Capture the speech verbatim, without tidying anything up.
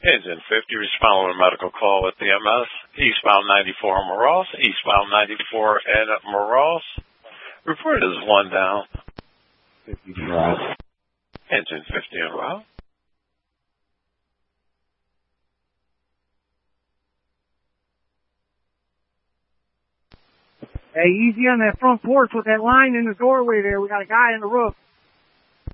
Engine fifty, responding to medical call with the M S. Eastbound ninety-four on Morales. Eastbound ninety-four and Morales. Report is one down. fifty route. Engine fifty en route. Hey, easy on that front porch with that line in the doorway there. We got a guy in the roof.